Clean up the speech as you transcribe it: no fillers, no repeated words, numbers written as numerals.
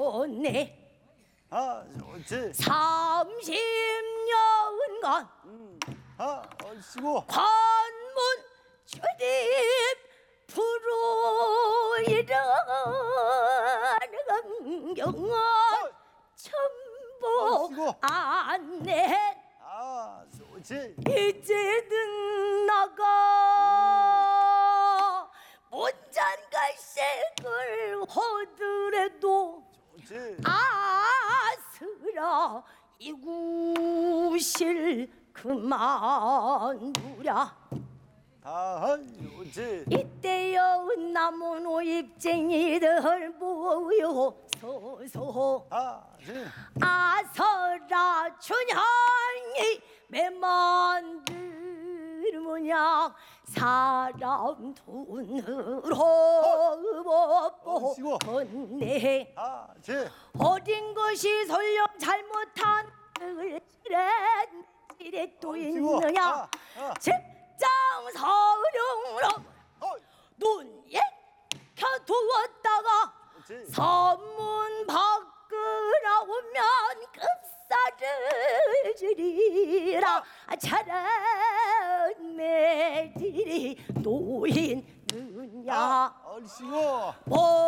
좋네. 좋지. 30년간 얼씨구. 관문 출입 부르이르는 경은 천복 안내. 좋지. 이제는 나가 못잔갈색을 하더라도 좋지. 아스라 이구실 그만두랴. 좋지. 이때여 남은 오입쟁이들 모여 서서 아서라 춘향이 매만들무냐 사람 돈으로 못 보네. 어린 것이 설령 잘못한 일에 또 있느냐. 직장 서령으로 눈에 켜두었다가 선문 밖을 나오면 급사를 지리라. 차란 매질이 노인 느냐. 얼씨구.